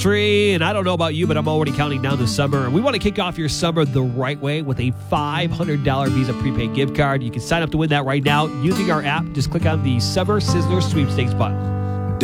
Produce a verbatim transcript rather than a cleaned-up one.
Tree, and I don't know about you, but I'm already counting down to summer. And we want to kick off your summer the right way with a five hundred dollars Visa prepaid gift card. You can sign up to win that right now using our app. Just click on the Summer Sizzler Sweepstakes button.